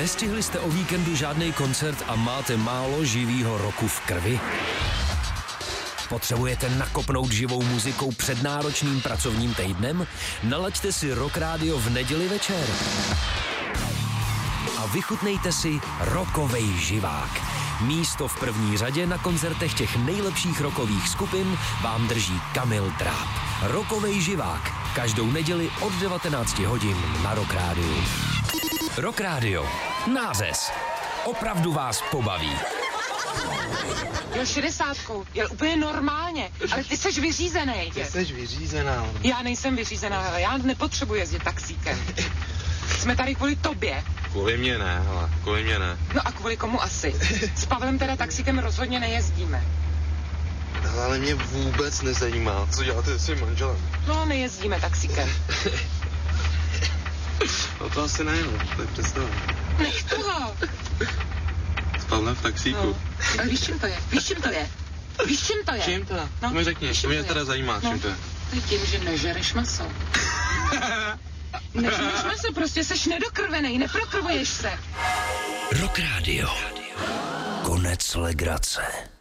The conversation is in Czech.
Nestihli jste o víkendu žádný koncert a máte málo živýho roku v krvi? Potřebujete nakopnout živou muzikou před náročným pracovním týdnem? Nalaďte si Rock Radio v neděli večer. A vychutnejte si rockovej živák. Místo v první řadě na koncertech těch nejlepších rockových skupin vám drží Kamil Dráb. Rockovej živák. Každou neděli od 19 hodin na Rock Radio. Rock Radio. Nářez. Opravdu vás pobaví. Jel 60, jel úplně normálně, ale ty seš vyřízený. Ty seš vyřízená. Já nejsem vyřízená, ale já nepotřebuji jezdit taxíkem. Jsme tady kvůli tobě. Kvůli mě ne, hele, kvůli mě ne. No a kvůli komu asi? S Pavlem teda taxíkem rozhodně nejezdíme. Ale mě vůbec nezajímá, co děláte se svým manželem. No, nejezdíme taxíkem. No to asi ne, no, to je představa. Nech toho. S Pavlem v taxíku. No. Ale víš, čím to je? Víš, čím to je? Víš, čím to je? Čím to? No, to mi řekni, to mě teda zajímá, no. čím to je. To je tím, že nežereš maso. Nežereš maso, prostě seš nedokrvenej, neprokrvuješ se. Rock Radio. Konec legrace.